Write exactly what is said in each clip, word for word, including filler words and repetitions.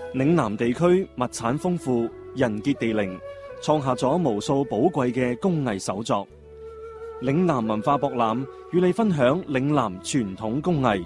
嶺南地區物產豐富，人傑地靈，創下咗無數寶貴嘅工藝手作。嶺南文化博覽與你分享嶺南傳統工藝。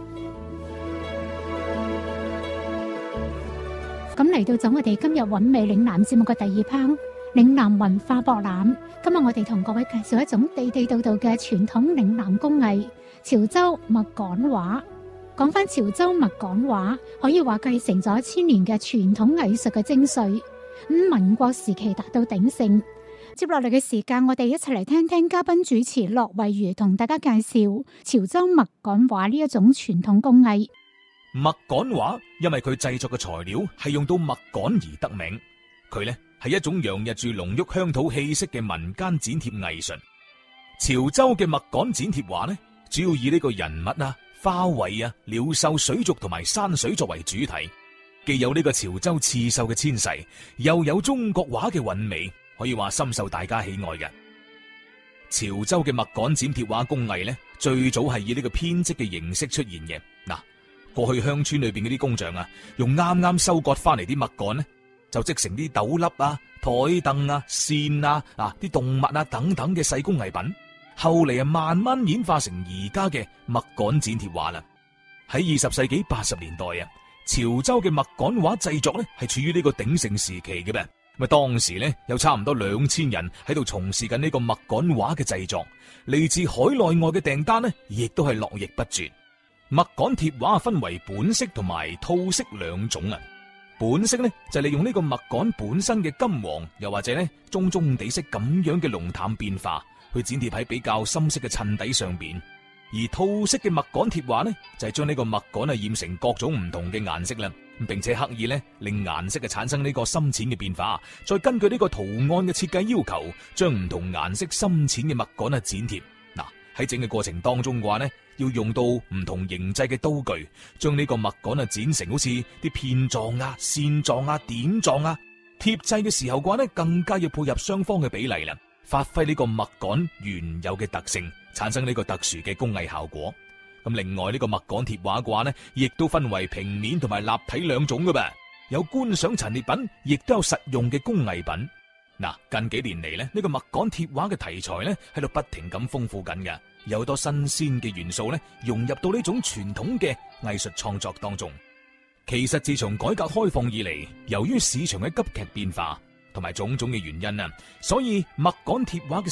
咁嚟到咗我哋今日韻味嶺南節目嘅第二 part， 嶺南文化博覽。今日我哋同各位介紹一種地地道道嘅傳統嶺南工藝——潮州麥稈畫。講翻潮州麥稈畫，可以話繼承咗千年嘅傳統藝術嘅精髓，咁民國時期達到鼎盛。接落嚟嘅時間，我哋一齊嚟聽聽嘉賓主持駱惠如同大家介紹潮州麥稈畫呢一種傳統工藝。 麥稈畫因為佢製作嘅材料係用到麥稈而得名，佢呢係一種洋溢住濃郁鄉土氣息嘅民間剪貼藝術。潮州嘅麥稈剪貼畫呢，主要以呢個人物啊、花卉啊、鳥獸、水族同埋山水作為主題，既有呢個潮州刺繡嘅纖細，又有中國畫嘅韻味，可以話深受大家喜愛嘅。潮州嘅麥稈剪貼畫工藝呢，最早係以呢個編織嘅形式出現嘅。嗱，過去鄉村裏邊嗰啲工匠啊，用啱啱收割翻嚟啲麥稈呢，就織成啲斗笠啊、台凳啊、扇啊、啊啲動物啊等等嘅細工藝品。後嚟啊，慢慢演化成而家嘅麥稈剪貼畫啦。喺二十世紀八十年代啊，潮州嘅麥稈畫製作呢係處於呢個鼎盛時期嘅噃。咁啊，當時呢有差唔多兩千人喺度從事緊呢個麥稈畫嘅製作，嚟自海內外嘅訂單呢亦都係絡繹不絕。麥稈貼畫分為本色同埋套色兩種啊。本色呢就係利用呢個麥稈本身嘅金黃，又或者呢棕棕地色咁樣嘅濃淡變化，去剪貼喺比較深色嘅襯底上邊。而套色嘅麥稈貼畫呢，就係將呢個麥稈啊染成各種唔同嘅顏色啦，並且刻意呢令顏色嘅產生呢個深淺嘅變化，再根據呢個圖案嘅設計要求，將唔同顏色深淺嘅麥稈啊剪貼。嗱，喺整個過程當中嘅話呢，要用到唔同形制嘅刀具，將呢個麥稈啊剪成好似啲片狀啊、線狀啊、點狀啊。貼製嘅時候嘅話呢，更加要配合雙方嘅比例啦，發揮呢個麥稈原有嘅特性，產生呢個特殊嘅工藝效果。咁另外呢個麥稈貼畫嘅話呢，亦都分為平面同埋立體兩種嘅噃，有觀賞陳列品，亦都有實用嘅工藝品。嗱，近幾年嚟呢，呢個麥稈貼畫嘅題材呢喺度不停咁豐富緊嘅，有好多新鮮嘅元素呢融入到呢種傳統嘅藝術創作當中。其實自從改革開放以嚟，由於市場嘅急劇變化同埋種種嘅原因啊，所以麥稈貼畫嘅